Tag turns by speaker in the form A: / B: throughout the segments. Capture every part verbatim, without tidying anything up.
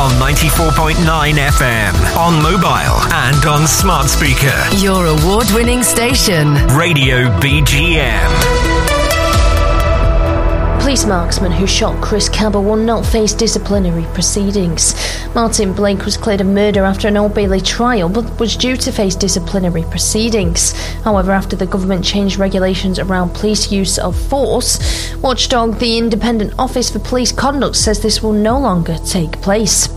A: on ninety-four point nine F M, on mobile and on smart speaker.
B: Your award-winning station.
A: Radio B G M.
C: Police marksman who shot Chris Cabell will not face disciplinary proceedings. Martin Blake was cleared of murder after an Old Bailey trial, but was due to face disciplinary proceedings. However, after the government changed regulations around police use of force, Watchdog, the Independent Office for Police Conduct, says this will no longer take place.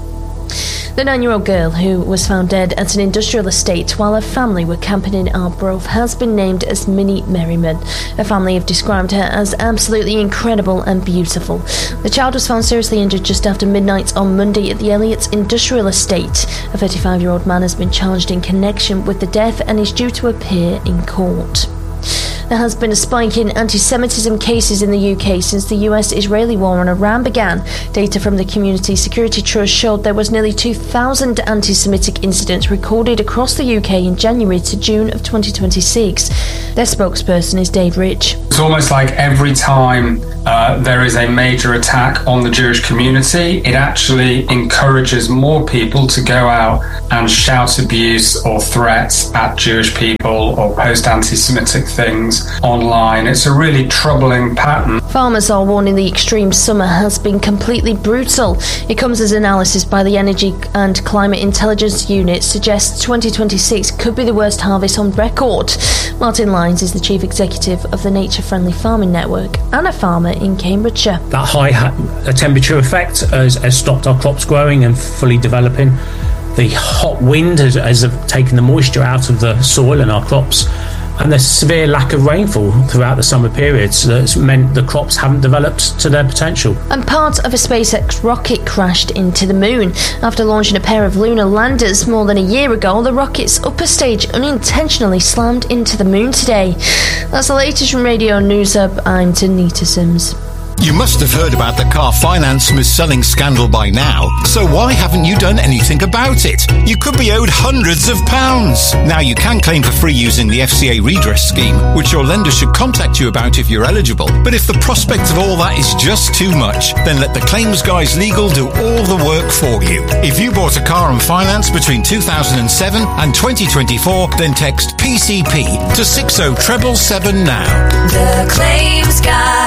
C: The nine-year-old girl who was found dead at an industrial estate while her family were camping in Arbroath has been named as Minnie Merriman. Her family have described her as absolutely incredible and beautiful. The child was found seriously injured just after midnight on Monday at the Elliott's industrial estate. A thirty-five-year-old man has been charged in connection with the death and is due to appear in court. There has been a spike in anti-Semitism cases in the U K since the U S-Israeli war on Iran began. Data from the Community Security Trust showed there was nearly two thousand anti-Semitic incidents recorded across the U K in January to June of twenty twenty-six. Their spokesperson is Dave Rich.
D: It's almost like every time uh, there is a major attack on the Jewish community, it actually encourages more people to go out and shout abuse or threats at Jewish people or post anti-Semitic things online. It's a really troubling pattern.
C: Farmers are warning the extreme summer has been completely brutal. It comes as analysis by the Energy and Climate Intelligence Unit suggests twenty twenty-six could be the worst harvest on record. Martin Lyons is the chief executive of the Nature Friendly Farming Network and a farmer in Cambridgeshire.
E: That high ha- temperature effect has, has stopped our crops growing and fully developing. The hot wind has, has taken the moisture out of the soil and our crops. And there's severe lack of rainfall throughout the summer periods that's meant the crops haven't developed to their potential.
C: And part of a SpaceX rocket crashed into the moon. After launching a pair of lunar landers more than a year ago, the rocket's upper stage unintentionally slammed into the moon today. That's the latest from Radio News Hub. I'm Tanita Sims.
F: You must have heard about the car finance mis-selling scandal by now, so why haven't you done anything about it? You could be owed hundreds of pounds. Now you can claim for free using the F C A redress scheme, which your lender should contact you about if you're eligible. But if the prospect of all that is just too much, then let the Claims Guys Legal do all the work for you. If you bought a car on finance between two thousand seven and twenty twenty-four, then text P C P to six oh seven seven now.
B: The Claims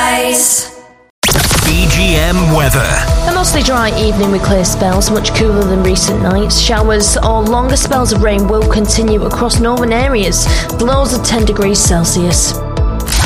B: Guys.
A: B G M weather.
C: A mostly dry evening with clear spells, much cooler than recent nights. Showers or longer spells of rain will continue across northern areas. Lows of ten degrees Celsius.